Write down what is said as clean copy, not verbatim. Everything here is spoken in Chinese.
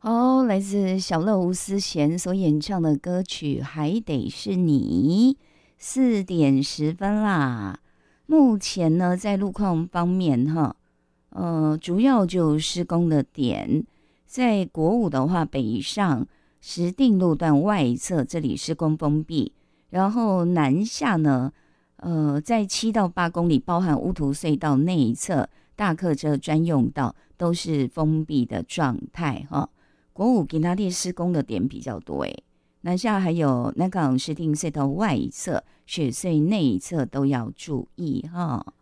好，来自小乐吴思贤所演唱的歌曲《还得是你》，4:10啦。目前呢，在路况方面哈，主要就施工的点，在国五的话，北上石碇路段外侧这里施工封闭，然后南下呢，在7到8公里，包含乌涂隧道内侧大客车专用道都是封闭的状态哈。国五给那地施工的点比较多诶，南下还有南港石碇隧道外侧、雪隧内侧都要注意哈。